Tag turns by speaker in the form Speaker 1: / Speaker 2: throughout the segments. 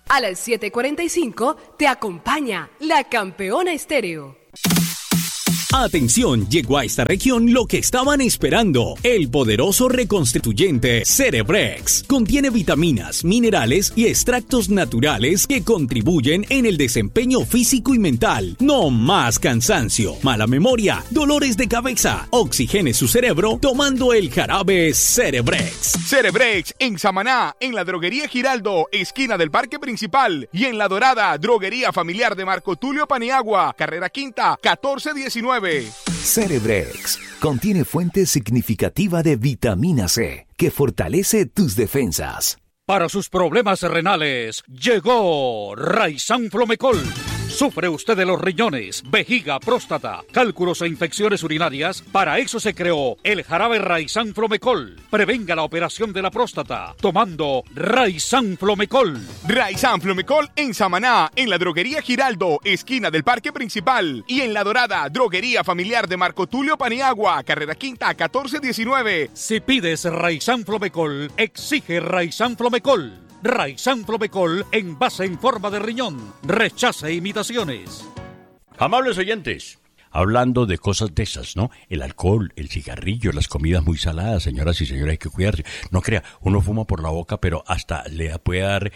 Speaker 1: A las 7:45 te acompaña la Campeona Estéreo.
Speaker 2: Atención, llegó a esta región lo que estaban esperando. El poderoso reconstituyente Cerebrex. Contiene vitaminas, minerales y extractos naturales que contribuyen en el desempeño físico y mental. No más cansancio, mala memoria, dolores de cabeza. Oxigene su cerebro tomando el jarabe Cerebrex.
Speaker 3: Cerebrex en Samaná, en la droguería Giraldo, esquina del Parque Principal, y en La Dorada, droguería familiar de Marco Tulio Paniagua, carrera quinta, 1419.
Speaker 4: Cerebrex contiene fuente significativa de vitamina C que fortalece tus defensas.
Speaker 5: Para sus problemas renales, llegó Raizán Flomecol. ¿Sufre usted de los riñones, vejiga, próstata, cálculos e infecciones urinarias? Para eso se creó el jarabe Raizán Flomecol. Prevenga la operación de la próstata tomando Raizán Flomecol.
Speaker 3: Raizán Flomecol en Samaná, en la droguería Giraldo, esquina del Parque Principal, y en La Dorada, droguería familiar de Marco Tulio Paniagua, carrera quinta, 1419.
Speaker 5: Si pides Raizán Flomecol, exige Raizán Flomecol. Raizán Flomecol en base en forma de riñón. Rechaza imitaciones.
Speaker 6: Amables oyentes, hablando de cosas de esas, ¿no? El alcohol, el cigarrillo, las comidas muy saladas, señoras y señores, hay que cuidarse. No crea, uno fuma por la boca, pero hasta le puede dar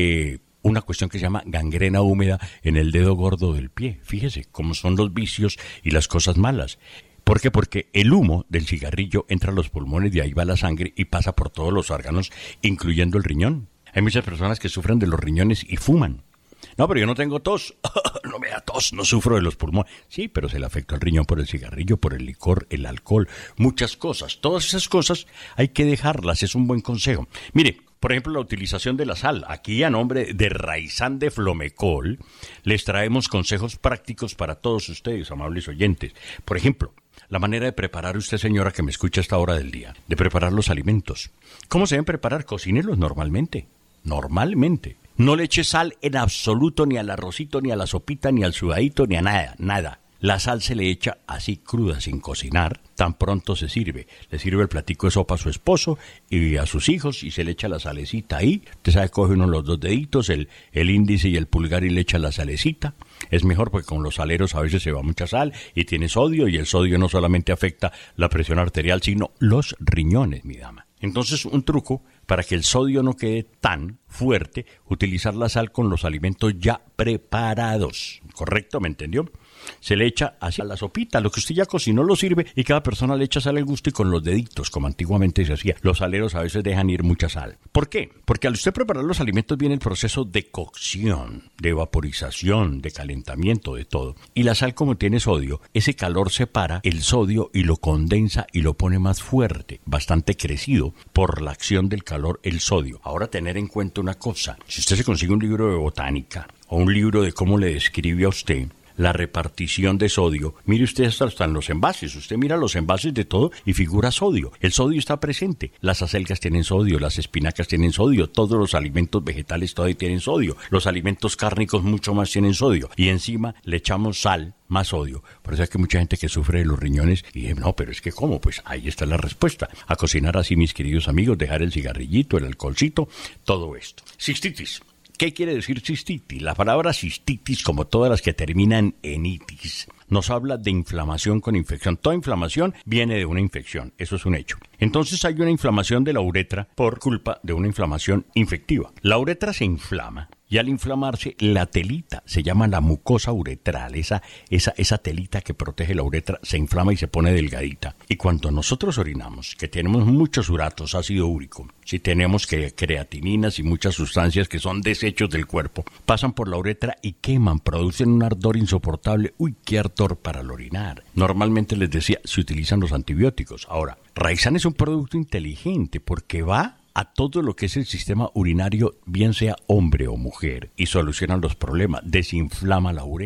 Speaker 6: una cuestión que se llama gangrena húmeda en el dedo gordo del pie. Fíjese cómo son los vicios y las cosas malas. ¿Por qué? Porque el humo del cigarrillo entra a los pulmones, de ahí va la sangre y pasa por todos los órganos, incluyendo el riñón. Hay muchas personas que sufren de los riñones y fuman. No, pero yo no tengo tos. No me da tos, no sufro de los pulmones. Sí, pero se le afecta el riñón por el cigarrillo, por el licor, el alcohol, muchas cosas. Todas esas cosas hay que dejarlas, es un buen consejo. Mire, por ejemplo, la utilización de la sal. Aquí, a nombre de Raizán de Flomecol, les traemos consejos prácticos para todos ustedes, amables oyentes. Por ejemplo, la manera de preparar usted, señora, que me escucha a esta hora del día, de preparar los alimentos. ¿Cómo se deben preparar? Cocínelos normalmente. Normalmente. No le eche sal en absoluto ni al arrocito, ni a la sopita, ni al sudadito, ni a nada, nada. La sal se le echa así cruda, sin cocinar, tan pronto se sirve. Le sirve el platico de sopa a su esposo y a sus hijos y se le echa la salecita ahí. Usted sabe, coge uno los dos deditos, el índice y el pulgar, y le echa la salecita. Es mejor porque con los saleros a veces se va mucha sal y tiene sodio, y el sodio no solamente afecta la presión arterial, sino los riñones, mi dama. Entonces, un truco para que el sodio no quede tan fuerte, utilizar la sal con los alimentos ya preparados. ¿Correcto? ¿Me entendió? Se le echa hacia la sopita, lo que usted ya cocinó lo sirve, y cada persona le echa sal al gusto y con los deditos, como antiguamente se hacía. Los saleros a veces dejan ir mucha sal. ¿Por qué? Porque al usted preparar los alimentos viene el proceso de cocción, de vaporización, de calentamiento, de todo. Y la sal, como tiene sodio, ese calor separa el sodio y lo condensa y lo pone más fuerte, bastante crecido por la acción del calor, el sodio. Ahora, tener en cuenta una cosa: si usted se consigue un libro de botánica o un libro de cómo le describe a usted la repartición de sodio, mire usted hasta en los envases. Usted mira los envases de todo y figura sodio. El sodio está presente. Las acelgas tienen sodio, las espinacas tienen sodio, todos los alimentos vegetales todavía tienen sodio, los alimentos cárnicos mucho más tienen sodio, y encima le echamos sal, más sodio. Por eso es que mucha gente que sufre de los riñones, y no, pero es que ¿cómo? Pues ahí está la respuesta. A cocinar así, mis queridos amigos, dejar el cigarrillito, el alcoholcito, todo esto. Cistitis. ¿Qué quiere decir cistitis? La palabra cistitis, como todas las que terminan en itis, nos habla de inflamación con infección. Toda inflamación viene de una infección, eso es un hecho. Entonces hay una inflamación de la uretra por culpa de una inflamación infectiva. La uretra se inflama, y al inflamarse, la telita, se llama la mucosa uretral, esa telita que protege la uretra, se inflama y se pone delgadita. Y cuando nosotros orinamos, que tenemos muchos uratos, ácido úrico, si tenemos creatininas y muchas sustancias que son desechos del cuerpo, pasan por la uretra y queman, producen un ardor insoportable. ¡Uy, qué ardor para el orinar! Normalmente, les decía, se utilizan los antibióticos. Ahora, Raizán es un producto inteligente porque va a todo lo que es el sistema urinario, bien sea hombre o mujer, y soluciona los problemas, desinflama la uretra.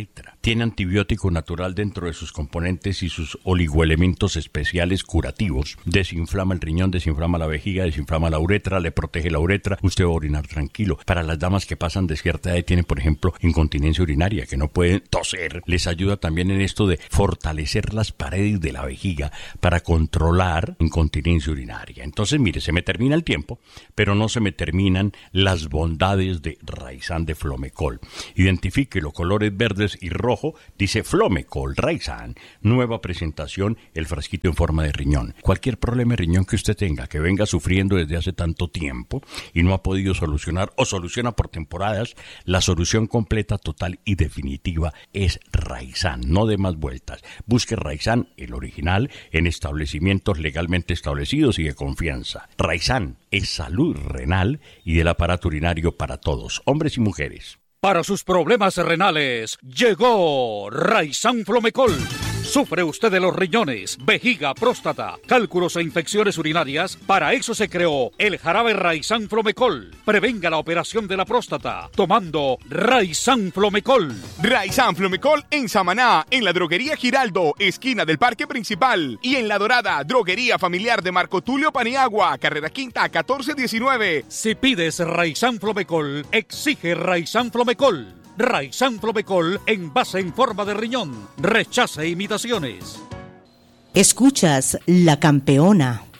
Speaker 6: tiene antibiótico natural dentro de sus componentes y sus oligoelementos especiales curativos. Desinflama el riñón, desinflama la vejiga, desinflama la uretra, le protege la uretra, usted va a orinar tranquilo. Para las damas que pasan de cierta edad y tienen, por ejemplo, incontinencia urinaria, que no pueden toser, les ayuda también en esto de fortalecer las paredes de la vejiga para controlar incontinencia urinaria. Entonces, mire, se me termina el tiempo, pero no se me terminan las bondades de Raizán de Flomecol. Identifique los colores verdes y rojo, dice Flomecol, Raizán, nueva presentación, el frasquito en forma de riñón. Cualquier problema de riñón que usted tenga, que venga sufriendo desde hace tanto tiempo y no ha podido solucionar o soluciona por temporadas, la solución completa, total y definitiva es Raizán. No dé más vueltas. Busque Raizán, el original, en establecimientos legalmente establecidos y de confianza. Raizán es salud renal y del aparato urinario para todos, hombres y mujeres.
Speaker 5: Para sus problemas renales, llegó Raizán Flomecol. ¿Sufre usted de los riñones, vejiga, próstata, cálculos e infecciones urinarias? Para eso se creó el jarabe Raizán Flomecol. Prevenga la operación de la próstata tomando Raizán Flomecol.
Speaker 3: Raizán Flomecol en Samaná, en la droguería Giraldo, esquina del Parque Principal. Y en La Dorada, droguería familiar de Marco Tulio Paniagua, carrera quinta 1419.
Speaker 5: Si pides Raizán Flomecol, exige Raizán Flomecol. Raizán Flomecol envase en forma de riñón. Rechace imitaciones.
Speaker 7: Escuchas La Campeona.